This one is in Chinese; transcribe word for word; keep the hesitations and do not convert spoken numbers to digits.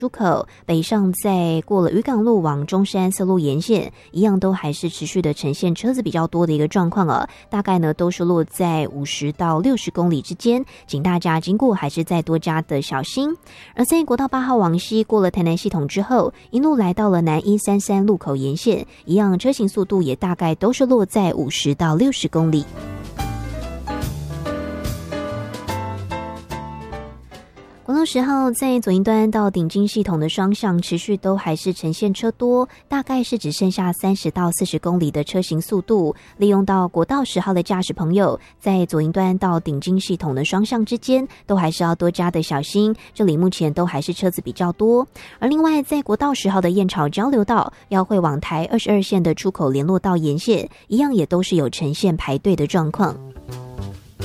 出口北上，在过了渔港路往中山四路沿线，一样都还是持续的呈现车子比较多的一个状况啊，大概呢都是落在五十到六十公里之间，请大家经过还是再多加的小心。而在国道八号往西过了台南系统之后，一路来到了南一三三路口沿线，一样车行速度也大概都是落在五十到六十公里。国道十号在左营端到顶金系统的双向持续都还是呈现车多，大概是只剩下三十到四十公里的车行速度。利用到国道十号的驾驶朋友，在左营端到顶金系统的双向之间，都还是要多加的小心。这里目前都还是车子比较多。而另外，在国道十号的燕巢交流道要会往台二十二线的出口联络道沿线，一样也都是有呈现排队的状况。